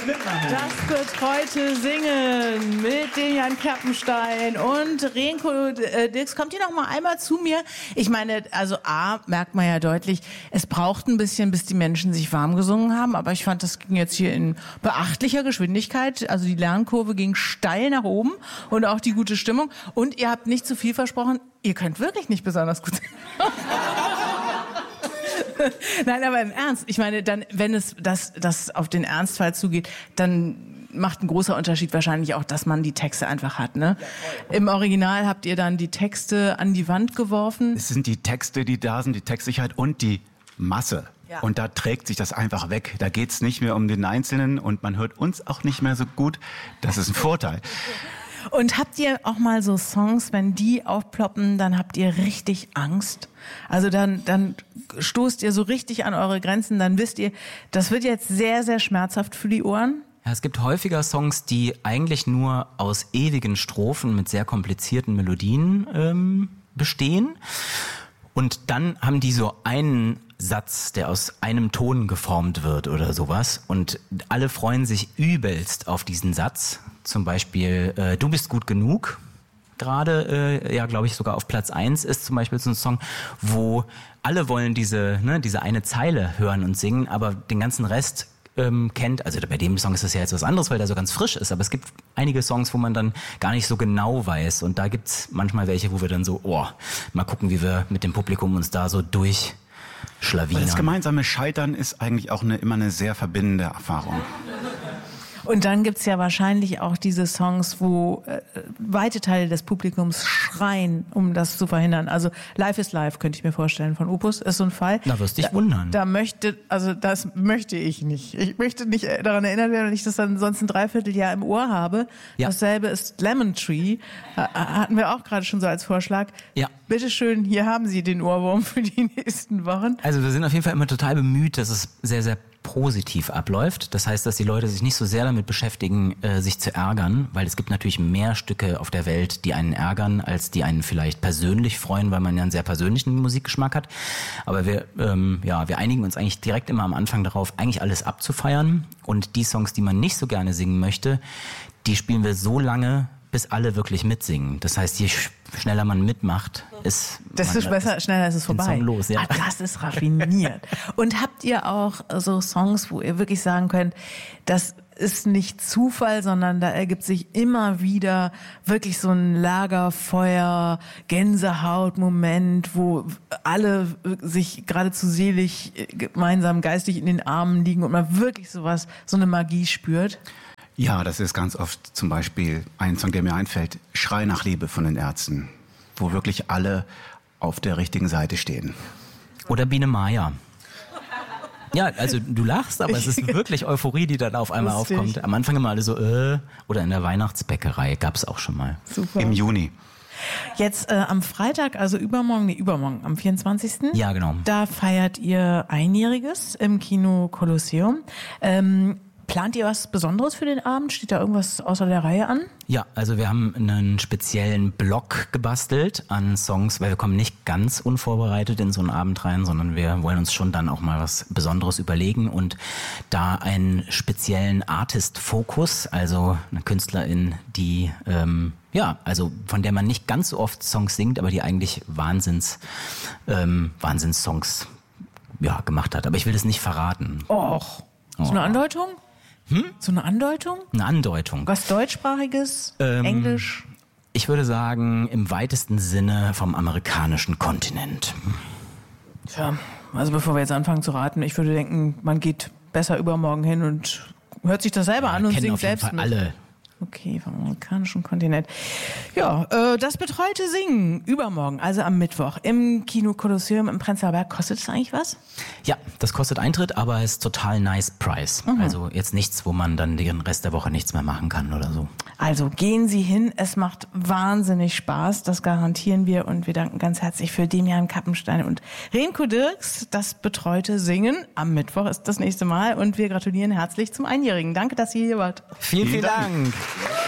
muss mitmachen. Das betreute Singen mit Dejan Kappenstein und Renko Dirks. Kommt ihr noch mal einmal zu mir? Ich meine, also A, merkt man ja deutlich, es braucht ein bisschen, bis die Menschen sich warm gesungen haben, aber ich fand, das ging jetzt hier in beachtlicher Geschwindigkeit. Also die Lernkurve ging steil nach oben und auch die gute Stimmung. Und ihr habt nicht zu viel versprochen, ihr könnt wirklich nicht besonders gut singen. Nein, aber im Ernst, ich meine, dann, wenn es das auf den Ernstfall zugeht, dann macht ein großer Unterschied wahrscheinlich auch, dass man die Texte einfach hat, ne? Ja, im Original habt ihr dann die Texte an die Wand geworfen. Es sind die Texte, die da sind, die Textsicherheit und die Masse. Ja. Und da trägt sich das einfach weg. Da geht's nicht mehr um den Einzelnen und man hört uns auch nicht mehr so gut. Das ist ein Vorteil. Und habt ihr auch mal so Songs, wenn die aufploppen, dann habt ihr richtig Angst? Also dann stoßt ihr so richtig an eure Grenzen, dann wisst ihr, das wird jetzt sehr, sehr schmerzhaft für die Ohren? Ja, es gibt häufiger Songs, die eigentlich nur aus ewigen Strophen mit sehr komplizierten Melodien bestehen. Und dann haben die so einen Satz, der aus einem Ton geformt wird oder sowas. Und alle freuen sich übelst auf diesen Satz. Zum Beispiel, du bist gut genug. Gerade, ja, glaube ich, sogar auf Platz 1 ist zum Beispiel so ein Song, wo alle wollen diese eine Zeile hören und singen, aber den ganzen Rest kennt, also bei dem Song ist das ja jetzt was anderes, weil der so ganz frisch ist, aber es gibt einige Songs, wo man dann gar nicht so genau weiß und da gibt's manchmal welche, wo wir dann so, mal gucken, wie wir mit dem Publikum uns da so durchschlawinern. Das gemeinsame Scheitern ist eigentlich auch immer eine sehr verbindende Erfahrung. Und dann gibt's ja wahrscheinlich auch diese Songs, wo weite Teile des Publikums schreien, um das zu verhindern. Also Life is Life, könnte ich mir vorstellen, von Opus, ist so ein Fall. Da wirst du dich wundern. Das möchte ich nicht. Ich möchte nicht daran erinnert werden, wenn ich das dann sonst ein Dreivierteljahr im Ohr habe. Ja. Dasselbe ist Lemon Tree, hatten wir auch gerade schon so als Vorschlag. Ja. Bitteschön, hier haben Sie den Ohrwurm für die nächsten Wochen. Also wir sind auf jeden Fall immer total bemüht, dass es sehr, sehr positiv abläuft. Das heißt, dass die Leute sich nicht so sehr damit beschäftigen, sich zu ärgern, weil es gibt natürlich mehr Stücke auf der Welt, die einen ärgern, als die einen vielleicht persönlich freuen, weil man ja einen sehr persönlichen Musikgeschmack hat. Aber wir einigen uns eigentlich direkt immer am Anfang darauf, eigentlich alles abzufeiern. Und die Songs, die man nicht so gerne singen möchte, die spielen wir so lange, bis alle wirklich mitsingen. Das heißt, je schneller man mitmacht, schneller ist es vorbei. Song los, ja. Das ist raffiniert. Und habt ihr auch so Songs, wo ihr wirklich sagen könnt, das ist nicht Zufall, sondern da ergibt sich immer wieder wirklich so ein Lagerfeuer, Gänsehaut-Moment, wo alle sich geradezu selig gemeinsam geistig in den Armen liegen und man wirklich so eine Magie spürt? Ja, das ist ganz oft zum Beispiel ein Song, der mir einfällt, Schrei nach Liebe von den Ärzten, wo wirklich alle auf der richtigen Seite stehen. Oder Biene Maya. Ja, also du lachst, aber es ist wirklich Euphorie, die dann auf einmal aufkommt. Am Anfang immer alle so, oder in der Weihnachtsbäckerei gab's auch schon mal. Super. Im Juni. Jetzt am Freitag, also übermorgen, am 24. Ja, genau. Da feiert ihr Einjähriges im Kino Kolosseum. Plant ihr was Besonderes für den Abend? Steht da irgendwas außer der Reihe an? Ja, also wir haben einen speziellen Block gebastelt an Songs, weil wir kommen nicht ganz unvorbereitet in so einen Abend rein, sondern wir wollen uns schon dann auch mal was Besonderes überlegen und da einen speziellen Artist-Fokus, also eine Künstlerin, die also von der man nicht ganz so oft Songs singt, aber die eigentlich Wahnsinns-Songs gemacht hat. Aber ich will das nicht verraten. Och. So eine Andeutung? So eine Andeutung? Eine Andeutung. Was Deutschsprachiges? Englisch? Ich würde sagen, im weitesten Sinne vom amerikanischen Kontinent. Tja, also bevor wir jetzt anfangen zu raten, ich würde denken, man geht besser übermorgen hin und hört sich das selber an und singt selbst mit. Alle. Okay, vom amerikanischen Kontinent. Ja, das betreute Singen übermorgen, also am Mittwoch im Kino Kolosseum im Prenzlauer Berg. Kostet es eigentlich was? Ja, das kostet Eintritt, aber ist total nice Price. Also jetzt nichts, wo man dann den Rest der Woche nichts mehr machen kann oder so. Also gehen Sie hin, es macht wahnsinnig Spaß, das garantieren wir und wir danken ganz herzlich für Dejan Kappenstein und Renko Dirks. Das betreute Singen am Mittwoch ist das nächste Mal und wir gratulieren herzlich zum Einjährigen. Danke, dass ihr hier wart. Vielen Dank.